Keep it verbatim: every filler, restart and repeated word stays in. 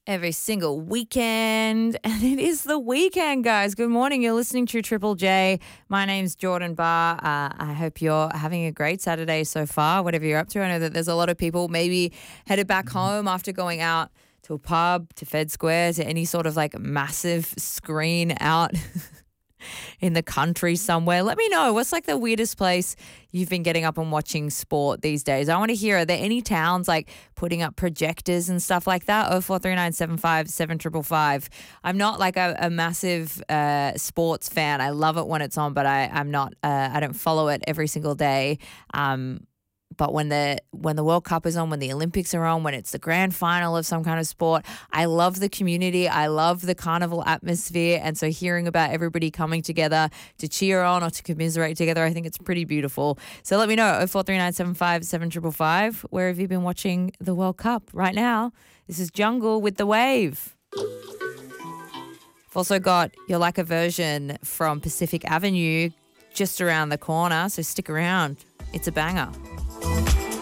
every single weekend. And it is the weekend, guys. Good morning. You're listening to Triple J. My name's Jordan Barr. Uh, I hope you're having a great Saturday so far, whatever you're up to. I know that there's a lot of people maybe headed back home after going out to a pub, to Fed Square, to any sort of like massive screen out in the country somewhere. Let me know, what's like the weirdest place you've been getting up and watching sport these days? I want to hear, are there any towns like putting up projectors and stuff like that? oh four three nine seven five seven five five. I'm not like a, a massive uh, sports fan. I love it when it's on, but I, I'm not, uh, I don't follow it every single day. Um, But when the when the World Cup is on, when the Olympics are on, when it's the grand final of some kind of sport, I love the community. I love the carnival atmosphere. And so hearing about everybody coming together to cheer on or to commiserate together, I think it's pretty beautiful. So let me know, oh four three nine seven five seven five five, where have you been watching the World Cup right now? This is Jungle with The Wave. I've also got your like a version from Pacific Avenue just around the corner, so stick around. It's a banger.